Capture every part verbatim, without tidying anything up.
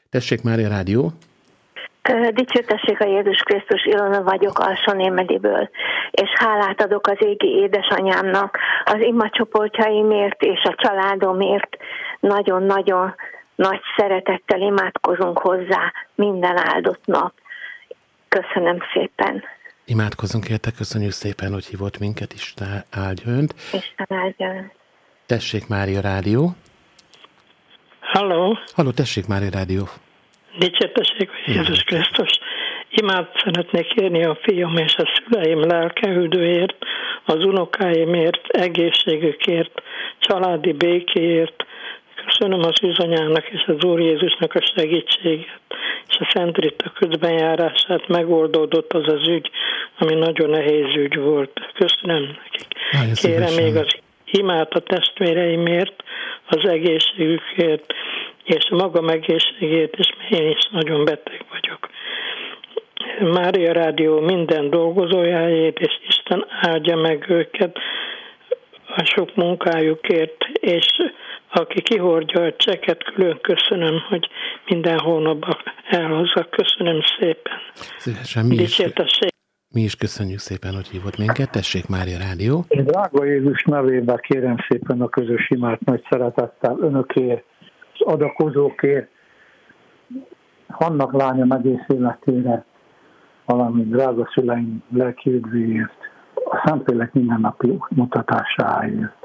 Tessék, Mária Rádió. Dicsőtessék a Jézus Krisztus, Ilona vagyok Alsó-Némediből, és hálát adok az égi édesanyámnak, az imacsoportjaimért és a családomért. Nagyon-nagyon nagy szeretettel imádkozunk hozzá minden áldott nap. Köszönöm szépen. Imádkozunk érte, köszönjük szépen, hogy hívott minket, Isten áldja önt. Isten áldja önt. Tessék, Mária Rádió. Halló. Halló, tessék, Mária Rádió. Dicsértessék a Jézus Krisztus. Imád szeretnék kérni a fiam és a szüleim lelkehűdőért, az unokáimért, egészségükért, családi békéért. Köszönöm az üzanyának és az Úr Jézusnak a segítséget, és a Szent Rita közbenjárását, megoldódott az az ügy, ami nagyon nehéz ügy volt. Köszönöm nekik. Nagyon Kérem szívesen. még az imát a testvéreimért, az egészségükért, és a magam egészségét, és én is nagyon beteg vagyok. Mária Rádió minden dolgozójáért, és Isten áldja meg őket a sok munkájukért, és aki kihordja a cseket, külön köszönöm, hogy minden hónapban elhozza. Köszönöm szépen. Szívesen, mi is, mi is köszönjük szépen, hogy hívott minket. Tessék, Mária Rádió. Én drága Jézus nevében kérem szépen a közös imát nagy szeretettel önökért, az adakozókért, Hannak lányom egész életére, valamint drága szüleim lelki üdvéért, a Szentlélek mindennapi mutatásáért,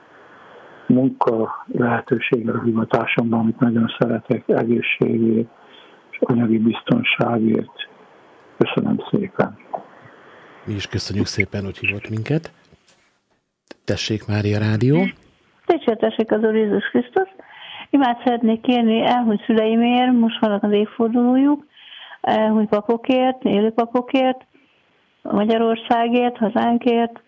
munka lehetőségre hivatásomban, amit nagyon szeretek, egészségért és anyagi biztonságért. Köszönöm szépen. Mi is köszönjük szépen, hogy hívott minket. Tessék, Mária Rádió. Dicsértessék az Úr Jézus Krisztus. Imát szeretnék kérni elhunyt szüleimért, most vannak az évfordulójuk, elhunyt papokért, élő papokért, Magyarországért, hazánkért,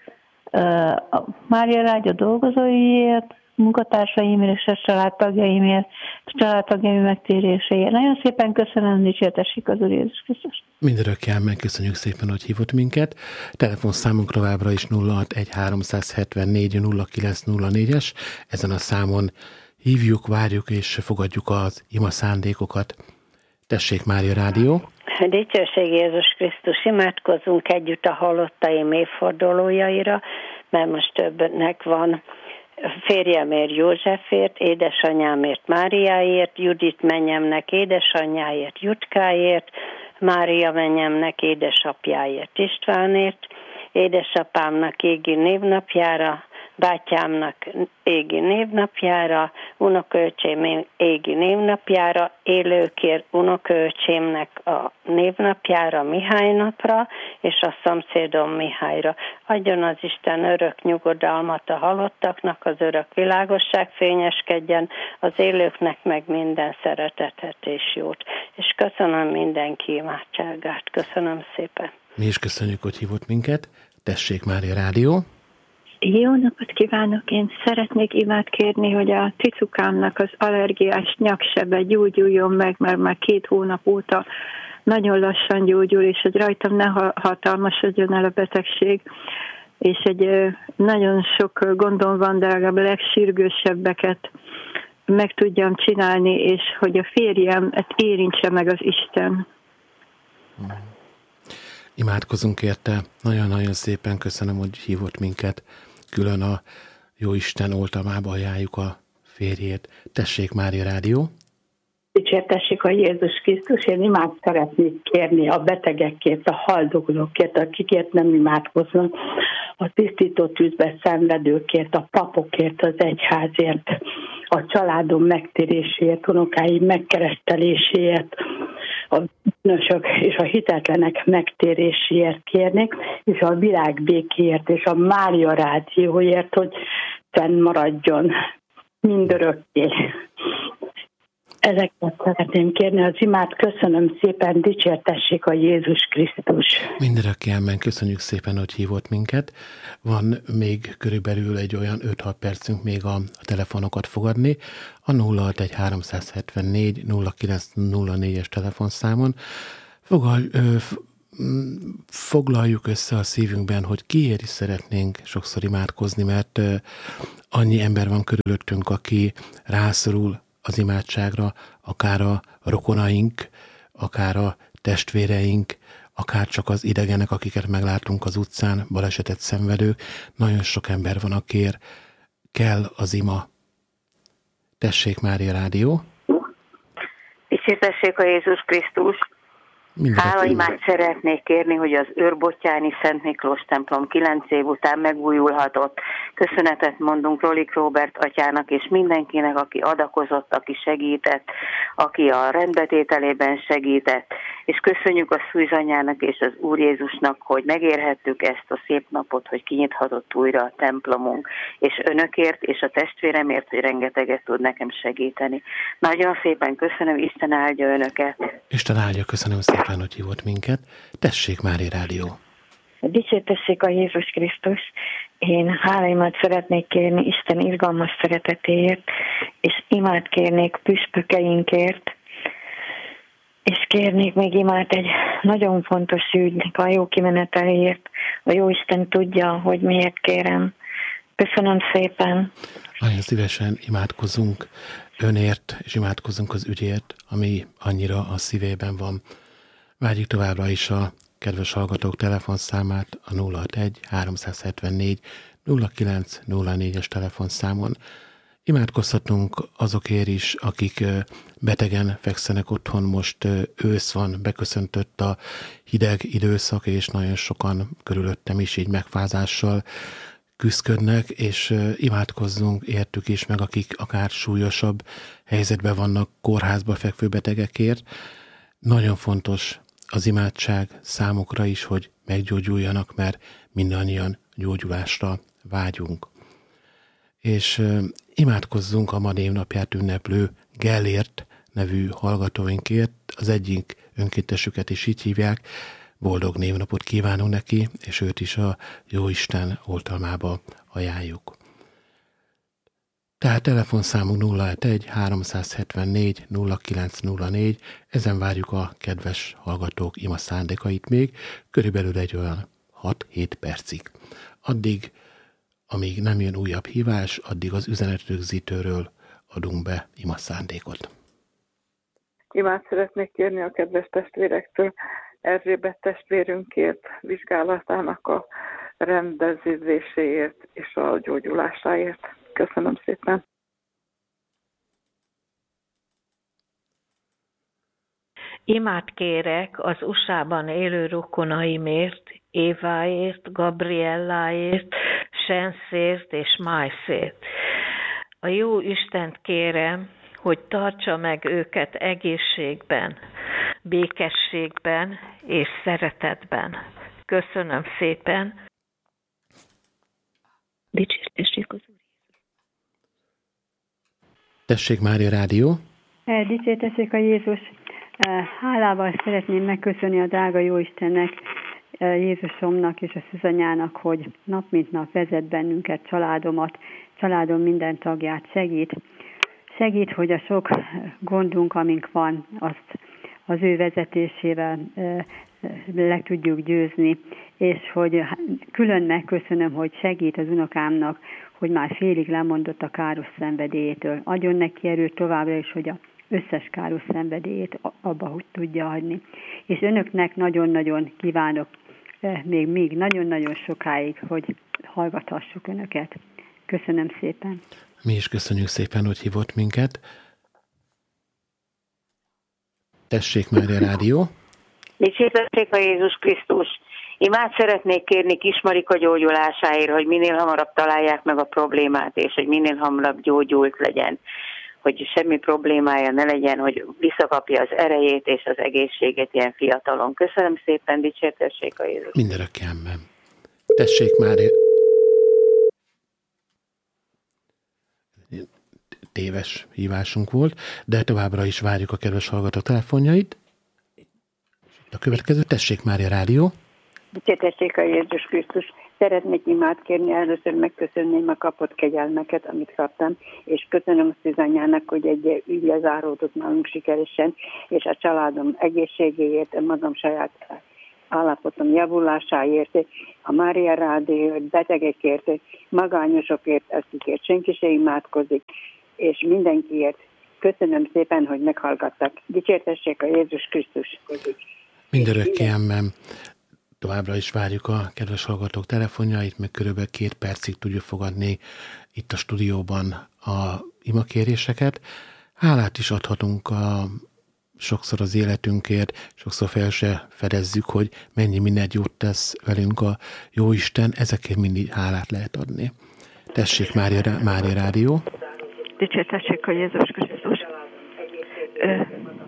a Mária Rádió dolgozóiért, munkatársaimért és a családtagjaimért, a családtagjaim megtéréséért. Nagyon szépen köszönöm, dicsértessék az Úr Jézus Krisztus. Mindörökkel megköszönjük szépen, hogy hívott minket. Telefonszámunk továbbra is nulla hat egy háromszázhetvennégy nulla kilenc nulla négyes. Ezen a számon hívjuk, várjuk és fogadjuk az ima szándékokat. Tessék, Mária Rádió. Dicsőség Jézus Krisztus, imádkozzunk együtt a halottaim évfordulójaira, mert most többnek van. Férjemért, Józsefért, édesanyámért, Máriáért, Judit menyemnek, édesanyjáért, Jutkáért, Mária menyemnek, édesapjáért, Istvánért, édesapámnak égi névnapjára, bátyámnak égi névnapjára, unokaöcsém égi névnapjára, élőkért unokaöcsémnek a névnapjára, Mihály napra, és a szomszédom Mihályra. Adjon az Isten örök nyugodalmat a halottaknak, az örök világosság fényeskedjen, az élőknek meg minden szeretetet és jót. És köszönöm mindenki imádságát. Köszönöm szépen. Mi is köszönjük, hogy hívott minket. Tessék, Mária Rádió. Jó napot kívánok! Én szeretnék imát kérni, hogy a cicukámnak az allergiás nyaksebe gyógyuljon meg, mert már két hónap óta nagyon lassan gyógyul, és hogy rajtam ne hatalmasodjon el a betegség, és egy nagyon sok gondom van, de legalább a legsürgősebbeket meg tudjam csinálni, és hogy a férjem érintse meg az Isten. Imádkozunk érte. Nagyon-nagyon szépen köszönöm, hogy hívott minket. Külön a Jóisten oltalmába ajánljuk a férjét. Tessék, Mária Rádió. Dicsértessék a Jézus Krisztus, én imád szeretnék kérni a betegekért, a haldoklókért, akikért nem imádkoznak, a tisztító tűzbe szenvedőkért, a papokért, az egyházért, a családom megtéréséért, unokáim megkereszteléséért, a bűnösök és a hitetlenek megtéréséért kérnék, és a világ békéért, és a Mária Rádióért, hogy fenn maradjon mindörökké. Ezeket szeretném kérni az imát. Köszönöm szépen, dicsértessék a Jézus Krisztus. Mindörökké amen, köszönjük szépen, hogy hívott minket. Van még körülbelül egy olyan öt-hat percünk még a, a telefonokat fogadni. A nulla hat egy háromszázhetvennégy nulla kilenc nulla négyes telefonszámon. Fogal, ö, f, foglaljuk össze a szívünkben, hogy kiért is szeretnénk sokszor imádkozni, mert ö, annyi ember van körülöttünk, aki rászorul az imádságra, akár a rokonaink, akár a testvéreink, akár csak az idegenek, akiket meglátunk az utcán, balesetet szenvedők. Nagyon sok ember van, akiért kell az ima. Tessék, Mária Rádió! Dicsértessék a Jézus Krisztus! Hála imát szeretnék kérni, hogy az Őrbottyáni Szent Miklós templom kilenc év után megújulhatott. Köszönetet mondunk Rolik Róbert atyának és mindenkinek, aki adakozott, aki segített, aki a rendbetételében segített. És köszönjük a Szűzanyának és az Úr Jézusnak, hogy megérhettük ezt a szép napot, hogy kinyithatott újra a templomunk. És önökért és a testvéremért, hogy rengeteget tud nekem segíteni. Nagyon szépen köszönöm, Isten áldja önöket! Isten áldja, köszönöm szépen, hogy hívott minket. Tessék, Mária Rádió! Dicsértessék a Jézus Krisztus! Én hálaimat szeretnék kérni Isten izgalmas szeretetéért, és imát kérnék püspökeinkért, és kérnék még imát egy nagyon fontos ügynek a jó kimeneteléért. A Jóisten tudja, hogy miért kérem. Köszönöm szépen! Nagyon szívesen imádkozunk önért, és imádkozunk az ügyért, ami annyira a szívében van. Várjuk továbbra is a kedves hallgatók telefonszámát a nulla hatvanegy háromszázhetvennégy nulla kilenc nulla négyes telefonszámon. Imádkozhatunk azokért is, akik betegen fekszenek otthon, most ősz van, beköszöntött a hideg időszak, és nagyon sokan körülöttem is így megfázással küszködnek, és imádkozzunk értük is, meg akik akár súlyosabb helyzetben vannak, kórházba fekvő betegekért. Nagyon fontos az imádság számukra is, hogy meggyógyuljanak, mert mindannyian gyógyulásra vágyunk. És imádkozzunk a ma névnapját ünneplő Gellért nevű hallgatóinkért. Az egyik önkéntesüket is így hívják. Boldog névnapot kívánunk neki, és őt is a Jóisten oltalmába ajánljuk. Tehát telefonszámunk nulla hatvanegy háromszázhetvennégy nulla kilenc nulla négy, ezen várjuk a kedves hallgatók ima szándékait még, körülbelül egy olyan hat-hét percig. Addig, amíg nem jön újabb hívás, addig az üzenetrögzítőről adunk be ima szándékot. Imát szeretnék kérni a kedves testvérektől, Erzsébet testvérünkért, vizsgálatának a rendezéséért és a gyógyulásáért. Köszönöm szépen. Imát kérek az u es á-ban élő rokonaimért, Éváért, Gabrielláért, Senszért és Májszért. A jó Istent kérem, hogy tartsa meg őket egészségben, békességben és szeretetben. Köszönöm szépen. Dicsértessék az Úr. Tessék, Mária Rádió! Dicsértessék a Jézus! Hálával szeretném megköszönni a drága Jóistennek, Jézusomnak és a Szűzanyának, hogy nap mint nap vezet bennünket, családomat, családom minden tagját segít. Segít, hogy a sok gondunk, amink van, azt az ő vezetésével le tudjuk győzni, és hogy külön megköszönöm, hogy segít az unokámnak, hogy már félig lemondott a káros szenvedélyétől. Adjon neki erőt továbbra is, hogy az összes káros szenvedélyét abba hogy tudja adni. És önöknek nagyon-nagyon kívánok még még nagyon-nagyon sokáig, hogy hallgathassuk önöket. Köszönöm szépen. Mi is köszönjük szépen, hogy hívott minket. Tessék, Mária Rádió! Dicsértessék a Jézus Krisztus! Imát szeretnék kérni Kismarika gyógyulásáért, hogy minél hamarabb találják meg a problémát, és hogy minél hamarabb gyógyult legyen, hogy semmi problémája ne legyen, hogy visszakapja az erejét és az egészséget ilyen fiatalon. Köszönöm szépen, dicsértessék a Jézus! Mindörökkénben. Tessék, Mária! Téves hívásunk volt, de továbbra is várjuk a kedves hallgató telefonjait. A következő, tessék, Mária Rádió! Dicsértessék a Jézus Krisztus! Szeretnék imát kérni, először megköszönném a kapott kegyelmeket, amit kaptam, és köszönöm a Szűzanyának, hogy egy ügy lezáródott nálunk sikeresen, és a családom egészségéért, a magam saját állapotom javulásáért, a Mária Rádió betegekért, magányosokért, akikért senki se imádkozik, és mindenkiért Köszönöm szépen, hogy meghallgattak. Dicsértessék a Jézus Krisztus. Mindörökké emmem. Továbbra is várjuk a kedves hallgatók telefonjait, meg körülbelül két percig tudjuk fogadni itt a stúdióban a imakéréseket. Hálát is adhatunk a, sokszor az életünkért, sokszor fel se fedezzük, hogy mennyi mindent jót tesz velünk a Jóisten, ezekért mindig hálát lehet adni. Tessék, Mária, Mária Rádió. Dicsértessék a Jézus Krisztus. Ö,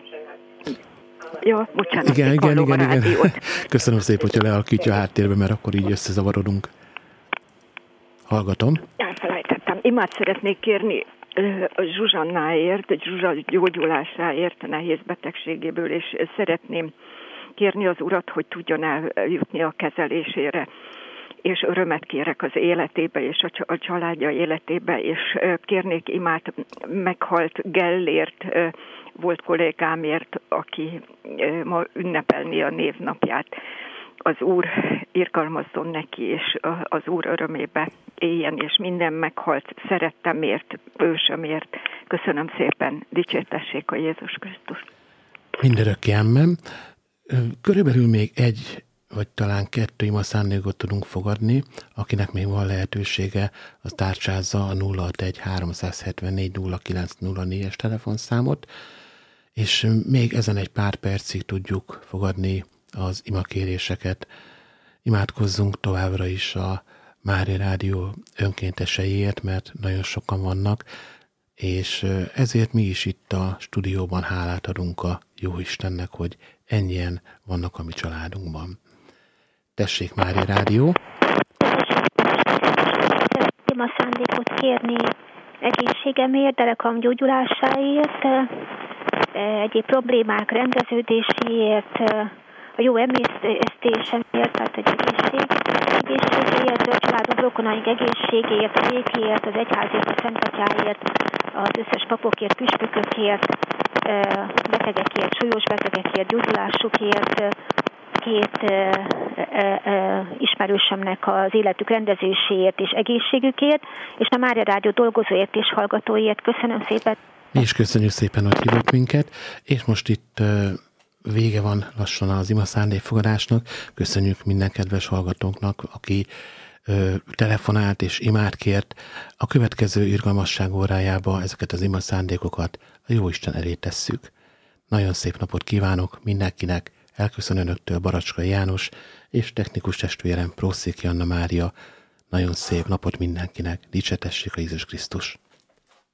jó, bocsánat, igen, igen, igen, igen. rádiót. Köszönöm szépen, hogyha lealakítja a háttérbe, mert akkor így összezavarodunk. Hallgatom. Elfelejtettem. Imát szeretnék kérni a Zsuzsannáért, a Zsuzsa gyógyulásáért, a nehéz betegségéből, és szeretném kérni az Urat, hogy tudjon eljutni a kezelésére, és örömet kérek az életébe, és a családja életébe, és kérnék imát meghalt Gellért, volt kollégámért, aki ma ünnepelni a névnapját. Az Úr irgalmazzon neki, és az Úr örömébe éljen, és minden meghalt szerettemért, ősömért. Köszönöm szépen, dicsértessék a Jézus Krisztus. Mindörökké emmem. Körülbelül még egy, vagy talán kettő ima szándékot tudunk fogadni, akinek még van lehetősége, az tárcsázza a nulla hatvanegy háromszázhetvennégy nulla kilenc nulla négyes telefonszámot, és még ezen egy pár percig tudjuk fogadni az imakéréseket. Imádkozzunk továbbra is a Mária Rádió önkénteseiért, mert nagyon sokan vannak, és ezért mi is itt a stúdióban hálát adunk a Jóistennek, hogy ennyien vannak a mi családunkban. Tessék, Mária Rádió! Szeretném a szándékot kérni egészségemért, derekam gyógyulásáért, egyéb problémák rendeződéséért, a jó emésztésemért, tehát egy egészség, egészségéért, a családunk rokonaink egészségéért, a békéért, az egyházért, a Szentatyáért, az összes papokért, püspökökért, betegekért, súlyos betegekért, gyógyulásukért, két ismerősömnek az életük rendezéséért és egészségükért, és a Mária Rádió dolgozóért és hallgatóért. Köszönöm szépen! Mi is köszönjük szépen, hogy hívott minket, és most itt vége van lassan az ima szándékfogadásnak. Köszönjük minden kedves hallgatónknak, aki ö, telefonált és imát kért. A következő irgalmasság órájába ezeket az ima szándékokat a Jóisten elé tesszük. Nagyon szép napot kívánok mindenkinek, elköszön önöktől Baracskai János és technikus testvérem Prószéki Anna Mária. Nagyon szép napot mindenkinek, dicsértessék a Jézus Krisztus!